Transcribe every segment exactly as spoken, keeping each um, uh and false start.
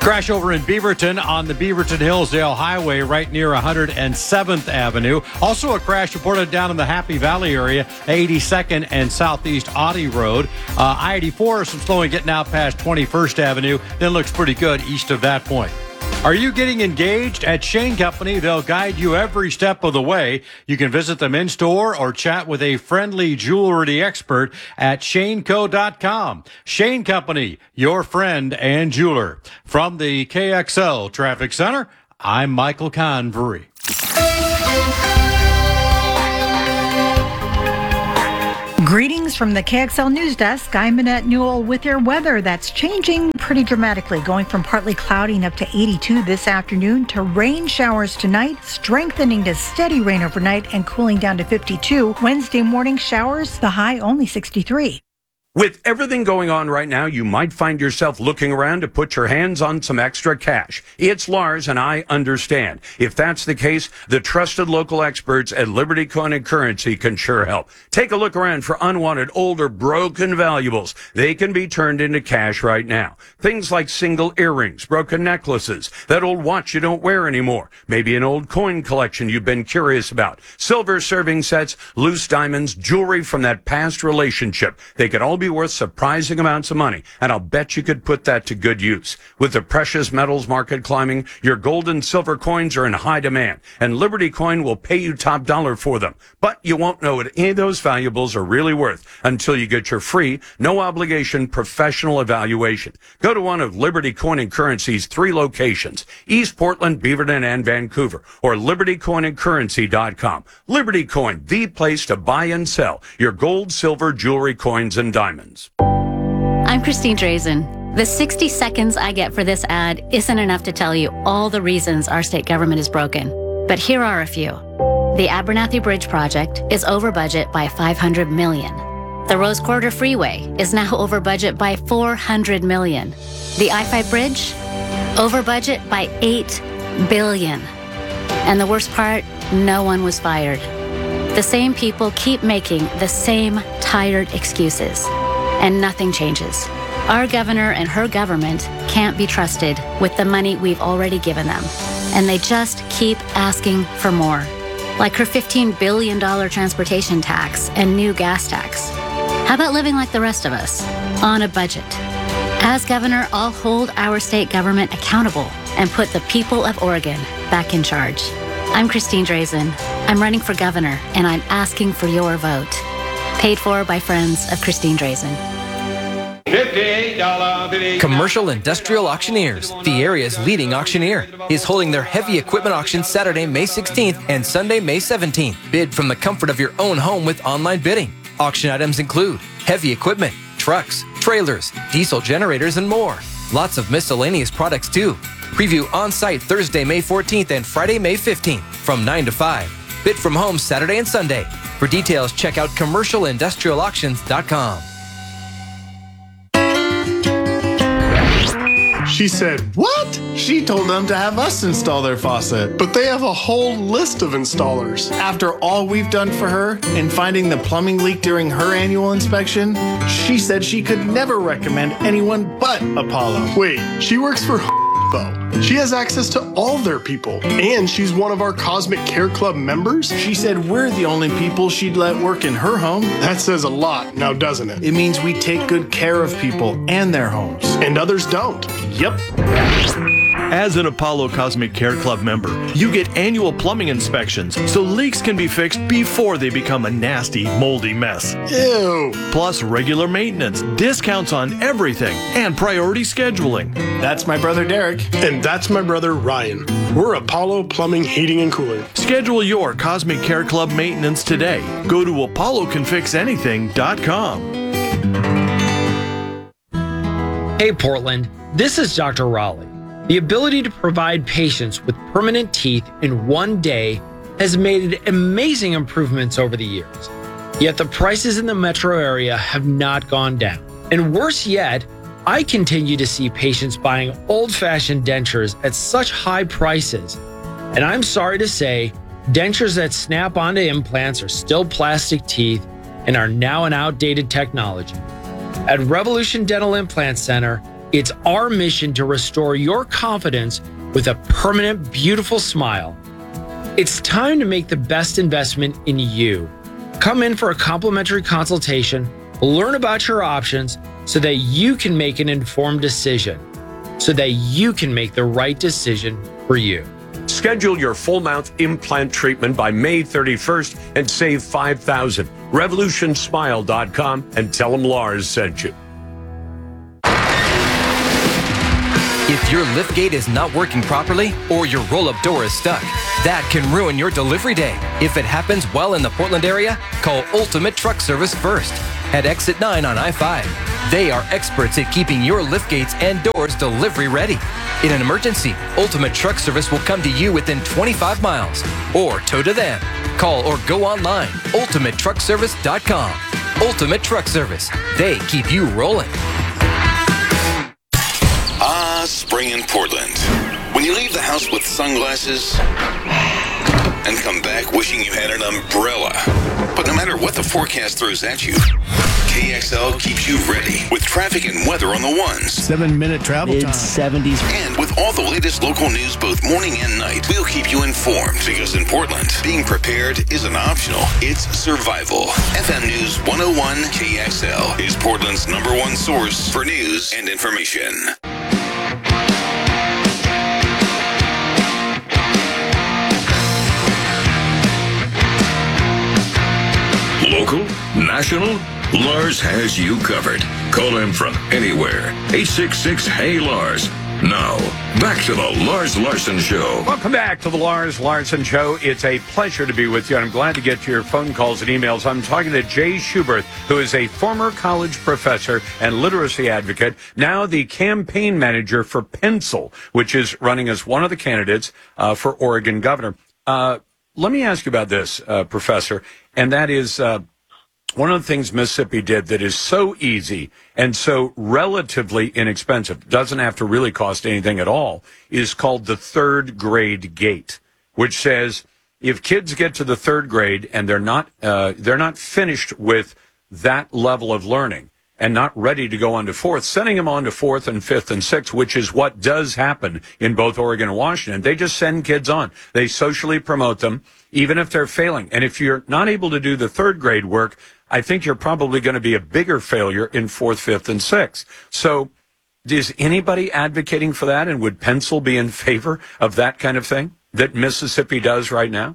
Crash over in Beaverton on the Beaverton Hillsdale Highway right near one hundred seventh Avenue. Also a crash reported down in the Happy Valley area, eighty-second and Southeast Audie Road. Uh, I eighty-four, some slowing getting out past twenty-first Avenue. Then looks pretty good east of that point. Are you getting engaged? At Shane Company, they'll guide you every step of the way. You can visit them in store or chat with a friendly jewelry expert at shane co dot com. Shane Company, your friend and jeweler. From the K X L Traffic Center, I'm Michael Convery. Greetings from the K X L News Desk. I'm Annette Newell with your weather that's changing pretty dramatically, going from partly cloudy up to eighty-two this afternoon to rain showers tonight, strengthening to steady rain overnight and cooling down to fifty-two. Wednesday morning showers, the high only sixty-three. With everything going on right now, you might find yourself looking around to put your hands on some extra cash. It's Lars, and I understand. If that's the case, the trusted local experts at Liberty Coin and Currency can sure help. Take a look around for unwanted, old, or broken valuables. They can be turned into cash right now. Things like single earrings, broken necklaces, that old watch you don't wear anymore, maybe an old coin collection you've been curious about, silver serving sets, loose diamonds, jewelry from that past relationship. They could all be worth surprising amounts of money, and I'll bet you could put that to good use. With the precious metals market climbing, your gold and silver coins are in high demand, and Liberty Coin will pay you top dollar for them. But you won't know what any of those valuables are really worth until you get your free, no obligation professional evaluation. Go to one of Liberty Coin and Currency's three locations, East Portland, Beaverton, and Vancouver, or liberty coin and currency dot com. Liberty Coin, the place to buy and sell your gold, silver, jewelry, coins, and diamonds. I'm Christine Drazen. The sixty seconds I get for this ad isn't enough to tell you all the reasons our state government is broken. But here are a few. The Abernathy Bridge project is over budget by five hundred million dollars. The Rose Quarter Freeway is now over budget by four hundred million dollars. The I five Bridge, over budget by eight billion dollars. And the worst part, no one was fired. The same people keep making the same tired excuses, and nothing changes. Our governor and her government can't be trusted with the money we've already given them, and they just keep asking for more, like her fifteen billion dollars transportation tax and new gas tax. How about living like the rest of us, on a budget? As governor, I'll hold our state government accountable and put the people of Oregon back in charge. I'm Christine Drazen. I'm running for governor, and I'm asking for your vote. Paid for by friends of Christine Drazen. Commercial Industrial Auctioneers, the area's leading auctioneer, is holding their heavy equipment auction Saturday, May sixteenth and Sunday, May seventeenth. Bid from the comfort of your own home with online bidding. Auction items include heavy equipment, trucks, trailers, diesel generators, and more. Lots of miscellaneous products too. Preview on-site Thursday, May fourteenth and Friday, May fifteenth from nine to five. Bid from home Saturday and Sunday. For details, check out commercial industrial auctions dot com. She said, what? She told them to have us install their faucet. But they have a whole list of installers. After all we've done for her in finding the plumbing leak during her annual inspection, she said she could never recommend anyone but Apollo. Wait, she works for though. She has access to all their people, and she's one of our Cosmic Care Club members. She said we're the only people she'd let work in her home. That says a lot, now doesn't it? It means we take good care of people and their homes. And others don't. Yep. As an Apollo Cosmic Care Club member, you get annual plumbing inspections so leaks can be fixed before they become a nasty, moldy mess. Ew. Plus regular maintenance, discounts on everything, and priority scheduling. That's my brother Derek. And that's my brother Ryan. We're Apollo Plumbing, Heating, and Cooling. Schedule your Cosmic Care Club maintenance today. Go to apollo can fix anything dot com. Hey Portland, this is Doctor Raleigh. The ability to provide patients with permanent teeth in one day has made amazing improvements over the years. Yet the prices in the metro area have not gone down. And worse yet, I continue to see patients buying old-fashioned dentures at such high prices. And I'm sorry to say, dentures that snap onto implants are still plastic teeth and are now an outdated technology. At Revolution Dental Implant Center, It's our mission to restore your confidence with a permanent, beautiful smile. It's time to make the best investment in you. Come in for a complimentary consultation, learn about your options so that you can make an informed decision, so that you can make the right decision for you. Schedule your full mouth implant treatment by May thirty-first and save five thousand dollars. revolution smile dot com and tell them Lars sent you. If your liftgate is not working properly or your roll-up door is stuck, that can ruin your delivery day. If it happens while in the Portland area, call Ultimate Truck Service first at Exit nine on I five. They are experts at keeping your liftgates and doors delivery ready. In an emergency, Ultimate Truck Service will come to you within twenty-five miles or tow to them. Call or go online, ultimate truck service dot com. Ultimate Truck Service. They keep you rolling. Ah, spring in Portland. When you leave the house with sunglasses and come back wishing you had an umbrella. But no matter what the forecast throws at you, K X L keeps you ready with traffic and weather on the ones. Seven minute travel time. Mid seventies. And with all the latest local news both morning and night, we'll keep you informed because in Portland, being prepared isn't optional, it's survival. F M News one oh one K X L is Portland's number one source for news and information. Local, national, Lars has you covered. Call him from anywhere. eight six six, H E Y, Lars. Now, back to the Lars Larson Show. Welcome back to the Lars Larson Show. It's a pleasure to be with you, and I'm glad to get to your phone calls and emails. I'm talking to Jay Schubert, who is a former college professor and literacy advocate, now the campaign manager for Pencil, which is running as one of the candidates uh, for Oregon governor. Uh, let me ask you about this, uh, Professor, and that is... Uh, One of the things Mississippi did that is so easy and so relatively inexpensive, doesn't have to really cost anything at all, is called the third grade gate, which says if kids get to the third grade and they're not uh, they're not finished with that level of learning and not ready to go on to fourth, sending them on to fourth and fifth and sixth, which is what does happen in both Oregon and Washington. They just send kids on. They socially promote them, even if they're failing. And if you're not able to do the third grade work, I think you're probably going to be a bigger failure in fourth, fifth, and sixth. So is anybody advocating for that? And would Pencil be in favor of that kind of thing that Mississippi does right now?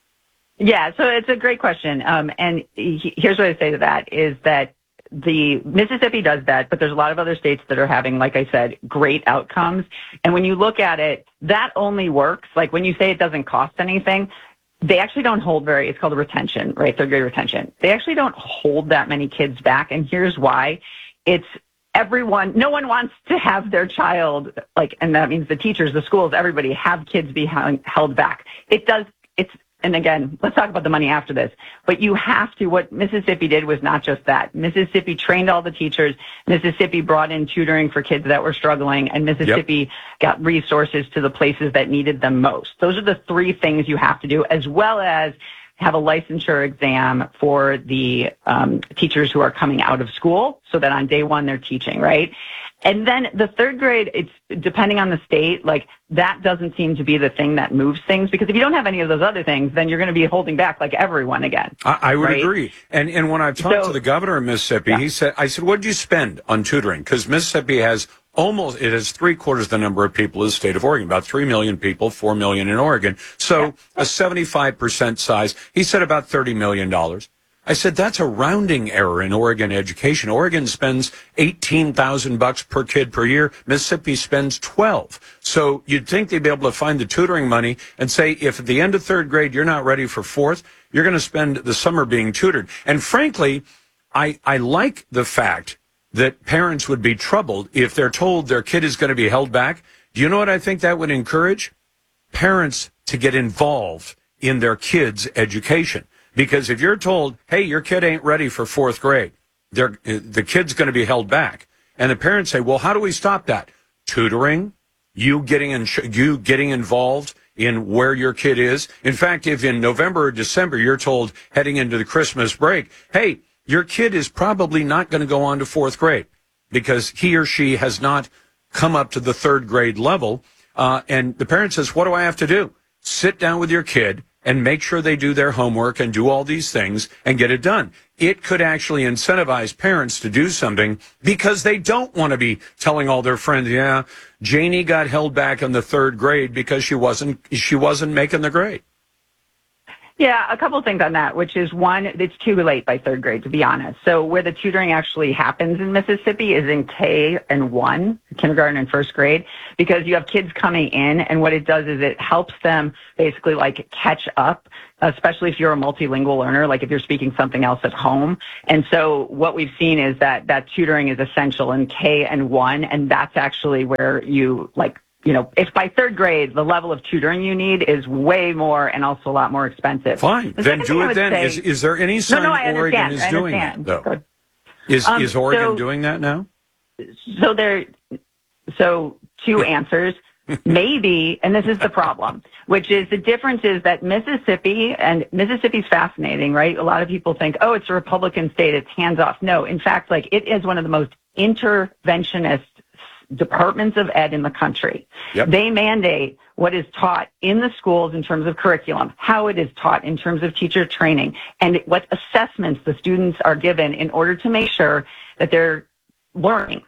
Yeah, so it's a great question. Um, and he, here's what I say to that is that the Mississippi does that, but there's a lot of other states that are having, like I said, great outcomes. And when you look at it, that only works. Like when you say it doesn't cost anything, they actually don't hold very, it's called a retention, right? Third grade retention. They actually don't hold that many kids back. And here's why. It's everyone, no one wants to have their child, like, and that means the teachers, the schools, everybody have kids be held back. It does, it's, and again, let's talk about the money after this, but you have to, what Mississippi did was not just that. Mississippi trained all the teachers. Mississippi brought in tutoring for kids that were struggling, and Mississippi yep. got resources to the places that needed them most. Those are the three things you have to do, as well as have a licensure exam for the um, teachers who are coming out of school so that on day one they're teaching, right? And then the third grade, it's depending on the state, like that doesn't seem to be the thing that moves things, because if you don't have any of those other things, then you're going to be holding back like everyone again. I, I would right? agree. And and when I've talked so, to the governor of Mississippi, yeah. he said, I said, what did you spend on tutoring? Because Mississippi has almost, it has three quarters the number of people as the state of Oregon, about three million people, four million in Oregon. So yeah. a seventy-five percent size. He said about thirty million dollars. I said, that's a rounding error in Oregon education. Oregon spends eighteen thousand bucks per kid per year. Mississippi spends twelve. So you'd think they'd be able to find the tutoring money and say, if at the end of third grade you're not ready for fourth, you're going to spend the summer being tutored. And frankly, I, I like the fact that parents would be troubled if they're told their kid is going to be held back. Do you know what I think that would encourage? Parents to get involved in their kids' education. Because if you're told, hey, your kid ain't ready for fourth grade, they're, the kid's going to be held back. And the parents say, well, how do we stop that? Tutoring, you getting in, you getting involved in where your kid is. In fact, if in November or December you're told heading into the Christmas break, hey, your kid is probably not going to go on to fourth grade because he or she has not come up to the third grade level. Uh, and the parent says, what do I have to do? Sit down with your kid and make sure they do their homework and do all these things and get it done. It could actually incentivize parents to do something because they don't want to be telling all their friends, yeah, Janie got held back in the third grade because she wasn't she wasn't making the grade. Yeah, a couple of things on that, which is one, it's too late by third grade, to be honest. So where the tutoring actually happens in Mississippi is in K and one, kindergarten and first grade, because you have kids coming in, and what it does is it helps them basically like catch up, especially if you're a multilingual learner, like if you're speaking something else at home. And so what we've seen is that that tutoring is essential in K and one, and that's actually where you like, you know, if by third grade, the level of tutoring you need is way more and also a lot more expensive. Fine. The then second do thing I it would then. say- Is, is there any sign No, no, I Oregon understand. is I doing understand. that, though? Good. Is, Um, is Oregon so- doing that now? So there, so two answers. Maybe, and this is the problem, which is the difference is that Mississippi, and Mississippi's fascinating, right? A lot of people think, oh, it's a Republican state, it's hands off. No, in fact, like it is one of the most interventionist departments of ed in the country. Yep. They mandate what is taught in the schools in terms of curriculum, how it is taught in terms of teacher training, and what assessments the students are given in order to make sure that they're learning.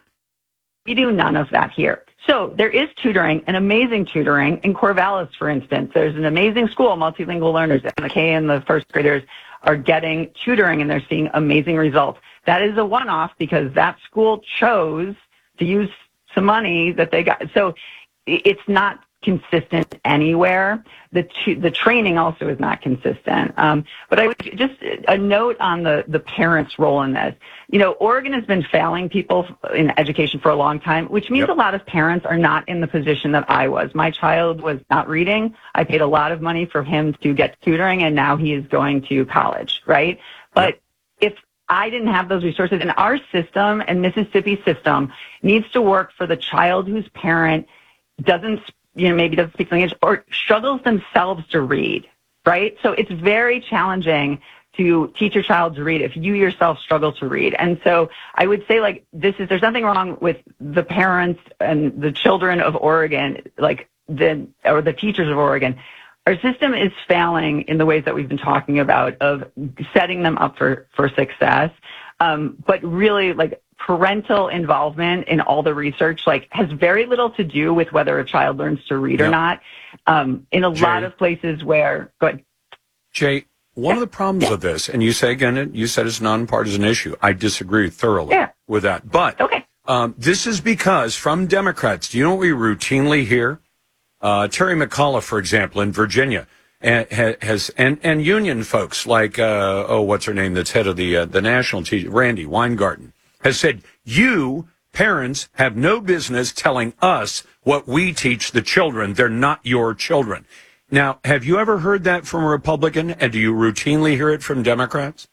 We do none of that here. So there is tutoring, and amazing tutoring in Corvallis, for instance. There's an amazing school, multilingual learners, and the K and the first graders are getting tutoring, and they're seeing amazing results. That is a one-off because that school chose to use some money that they got. So it's not consistent anywhere. The tu- the training also is not consistent. Um, but I would just a note on the, the parents' role in this. You know, Oregon has been failing people in education for a long time, which means Yep. a lot of parents are not in the position that I was. My child was not reading. I paid a lot of money for him to get tutoring, and now he is going to college, right? But if I didn't have those resources, and our system and Mississippi system needs to work for the child whose parent doesn't, you know, maybe doesn't speak English or struggles themselves to read, right? So it's very challenging to teach your child to read if you yourself struggle to read. And so I would say, like, this is, there's nothing wrong with the parents and the children of Oregon, like the, or the teachers of Oregon. Our system is failing in the ways that we've been talking about of setting them up for, for success. Um, but really, like, parental involvement in all the research, like, has very little to do with whether a child learns to read or Yep. not. Um, in a Jay. lot of places where, go ahead. Jay, one of the problems with this, and you say again, you said it's a nonpartisan issue. I disagree thoroughly Yeah. with that. But okay. um, this is because from Democrats, do you know what we routinely hear? Uh, Terry McAuliffe, for example, in Virginia, uh, has and and union folks like uh, oh, what's her name? That's head of the uh, the national teacher, Randy Weingarten, has said, you parents have no business telling us what we teach the children. They're not your children. Now, have you ever heard that from a Republican, and do you routinely hear it from Democrats?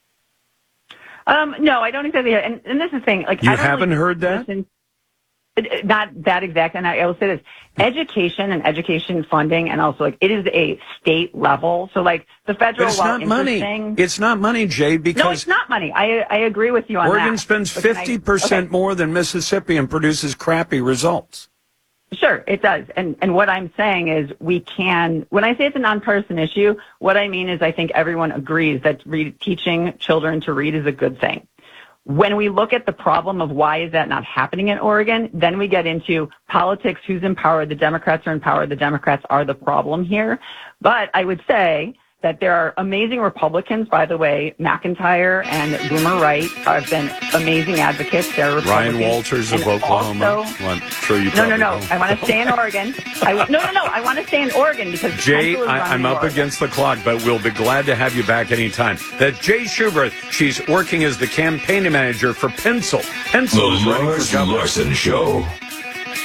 Um, no, I don't exactly. And, and this is the thing. Like, You I don't haven't really heard that? listen- Not that exact. And I, I will say this: education and education funding, and also like it is a state level. So like the federal. But it's while not money. interesting- It's not money, Jay, because no, it's not money. I I agree with you on Oregon that. spends But can I- fifty percent okay. more than Mississippi and produces crappy results. Sure, it does. And and what I'm saying is we can, when I say it's a nonpartisan issue, what I mean is I think everyone agrees that read, teaching children to read is a good thing. When we look at the problem of why is that not happening in Oregon, then we get into politics, who's in power. The Democrats are in power. The Democrats are the problem here. But I would say that there are amazing Republicans, by the way. McIntyre and Boomer Wright have been amazing advocates. They're Ryan Republicans. Walters of And Oklahoma. also- Well, I'm sure you no, no, probably no. know. I want to stay in Oregon. I, no, no, no. I want to stay in Oregon because Jay, Pencil is I, running I'm up Oregon. against the clock, but we'll be glad to have you back anytime. That's Jay Schubert. She's working as the campaign manager for Pencil. Pencil The is running for Lars governor. Larson Show.